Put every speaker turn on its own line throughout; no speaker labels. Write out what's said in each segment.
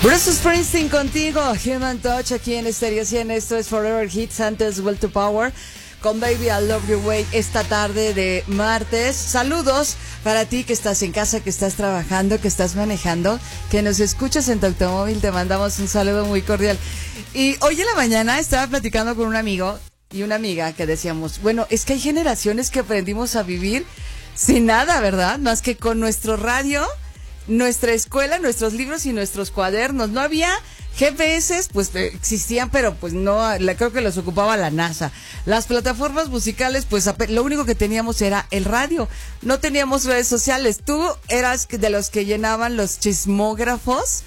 Bruce Springsteen contigo, Human Touch aquí en Stereo 100. Esto es Forever Hits, antes Will to Power con Baby I Love Your Way esta tarde de martes. Saludos para ti que estás en casa, que estás trabajando, que estás manejando, que nos escuchas en tu automóvil. Te mandamos un saludo muy cordial. Y hoy en la mañana estaba platicando con un amigo y una amiga que decíamos, bueno, es que hay generaciones que aprendimos a vivir sin nada, ¿verdad? Más que con nuestro radio, nuestra escuela, nuestros libros y nuestros cuadernos. No había GPS, pues existían, pero pues no, creo que los ocupaba la NASA. Las plataformas musicales, pues lo único que teníamos era el radio. No teníamos redes sociales. Tú eras de los que llenaban los chismógrafos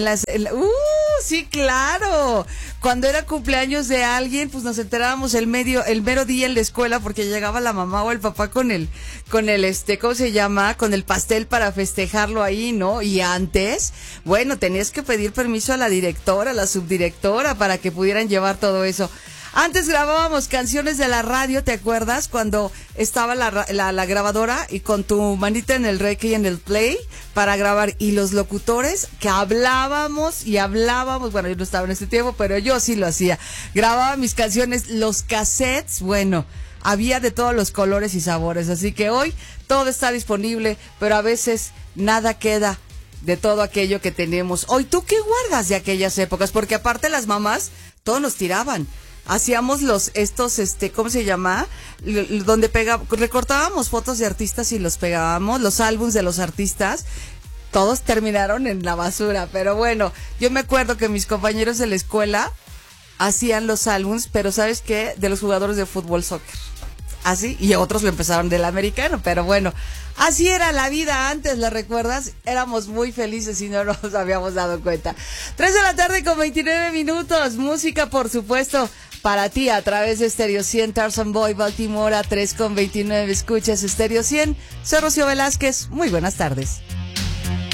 sí, claro. Cuando era cumpleaños de alguien, pues nos enterábamos el mero día en la escuela, porque llegaba la mamá o el papá con el ¿cómo se llama? Con el pastel para festejarlo ahí, ¿no? Y antes, bueno, tenías que pedir permiso a la directora, a la subdirectora, para que pudieran llevar todo eso. Antes grabábamos canciones de la radio, ¿te acuerdas? Cuando estaba la grabadora y con tu manita en el rec y en el play para grabar. Y los locutores que hablábamos, bueno, yo no estaba en ese tiempo, pero yo sí lo hacía. Grababa mis canciones, los cassettes, bueno, había de todos los colores y sabores. Así que hoy todo está disponible, pero a veces nada queda de todo aquello que tenemos. Hoy, ¿tú qué guardas de aquellas épocas? Porque aparte las mamás, todos nos tiraban. Hacíamos ¿cómo se llama? Donde recortábamos fotos de artistas y los pegábamos, los álbumes de los artistas, todos terminaron en la basura. Pero bueno, yo me acuerdo que mis compañeros de la escuela hacían los álbumes, pero ¿sabes qué? De los jugadores de fútbol, soccer. Así, y otros lo empezaron del americano, pero bueno, así era la vida antes, ¿la recuerdas? Éramos muy felices y no nos habíamos dado cuenta. 3:29 p.m, música, por supuesto, para ti a través de Stereo 100, Tarzan Boy, Baltimore, a 3:29, escuchas Stereo 100. Soy Rocío Velázquez, muy buenas tardes.